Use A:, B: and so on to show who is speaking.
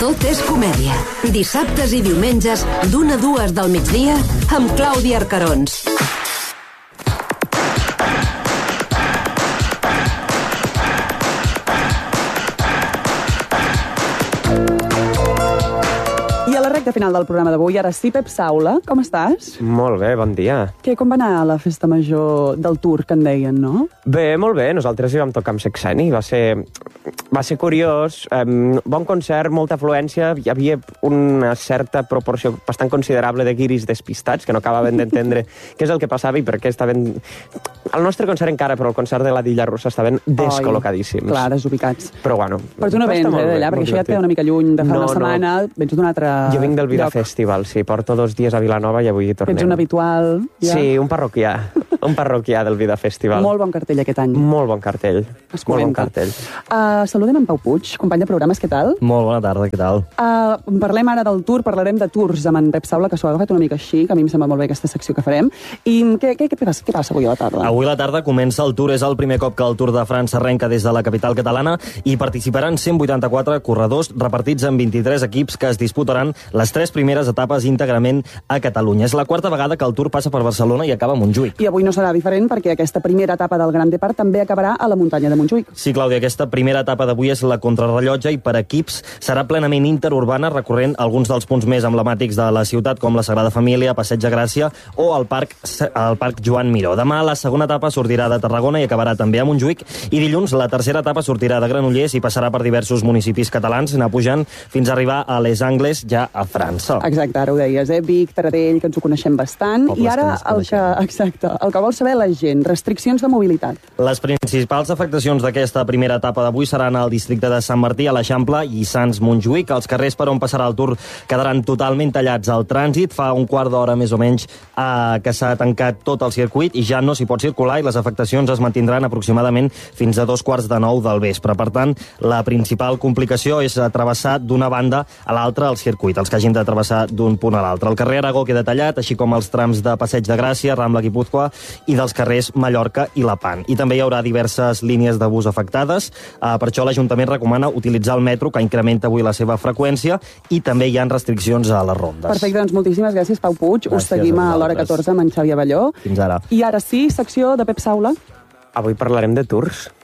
A: Tot és comèdia. Dissabtes i diumenges, d'1 a 2 del migdia, amb Clàudia Arcarons.
B: I a la recta final del programa d'avui, ara sí, Pep Saula, com estàs?
C: Molt bé, bon dia.
B: Què, com va anar la festa major del Tour, que en deien, no?
C: Bé, molt bé, nosaltres hi vam tocar amb Sexeni, va ser curiós, bon concert, molta afluència, hi havia una certa proporció bastant considerable de guiris despistats que no acabaven d'entendre què és el que passava i per què estaven... Al nostre concert encara, però el concert de la Dilla Russa estaven descol·locadíssims.
B: Clar, desubicats.
C: Però bueno...
B: Però tu no vens d'allà, perquè això ja et queda una mica lluny de fa una setmana, vens d'un altre
C: Jo vinc del Vida
B: lloc.
C: Festival, sí, porto 2 dies a Vilanova i avui hi tornem.
B: Ets un habitual. Ja.
C: Sí, un parroquià del Vida Festival.
B: Molt bon cartell aquest any.
C: Molt bon cartell.
B: Es
C: Molt bon
B: comenta.
C: cartell.
B: Saludem en Pau Puig, company de programes, què tal?
D: Molt bona tarda, què tal?
B: Parlem ara del Tour, parlarem de tours amb en Pep Saula, que s'ho ha agafat una mica així, que a mi em sembla molt bé aquesta secció que farem. I què passa avui a la tarda?
D: Avui a la tarda comença el Tour, és el primer cop que el Tour de França arrenca des de la capital catalana i participaran 184 corredors repartits en 23 equips que es disputaran les 3 primeres etapes íntegrament a Catalunya. És la 4ª vegada que el Tour passa per Barcelona i acaba a Montjuïc.
B: I avui no serà diferent perquè aquesta primera etapa del Gran Depart també acabarà a la muntanya de Montjuïc.
D: Sí, Clàudia, aquesta primera etapa d'avui és la contrarrellotge i per equips serà plenament interurbana, recorrent alguns dels punts més emblemàtics de la ciutat, com la Sagrada Família, Passeig de Gràcia o el Parc Joan Miró. Demà la segona etapa sortirà de Tarragona i acabarà també a Montjuïc, i dilluns la tercera etapa sortirà de Granollers i passarà per diversos municipis catalans, anar pujant fins a arribar a Les Angles, ja a França.
B: Exacte, ara ho deies, Vic, Taradell, que ens ho coneixem bastant.
D: Pobles
B: I ara el que vol saber la gent, restriccions de mobilitat.
D: Les principals afectacions d'aquesta primera etapa d'avui seran al districte de Sant Martí, a l'Eixample i Sants-Montjuïc. Els carrers per on passarà el Tour quedaran totalment tallats al trànsit. Fa un quart d'hora més o menys que s'ha tancat tot el circuit i ja no s'hi pot circular, i les afectacions es mantindran aproximadament fins a 8:45 del vespre. Per tant, la principal complicació és travessar d'una banda a l'altra el circuit, els que hagin de travessar d'un punt a l'altre. El carrer Aragó queda tallat, així com els trams de Passeig de Gràcia, Rambla Guipúzcoa i dels carrers Mallorca i Lepant. I també hi haurà diverses línies de bus afectades. Per això l'Ajuntament recomana utilitzar el metro, que incrementa avui la seva freqüència, i també hi ha restriccions a les rondes.
B: Perfecte, doncs moltíssimes gràcies, Pau Puig. Us
D: Gràcies
B: seguim
D: a
B: a l'hora
D: vosaltres.
B: 14 amb en Xavi Avelló.
D: Fins ara.
B: I ara sí, secció de Pep Saula.
C: Avui parlarem de tours.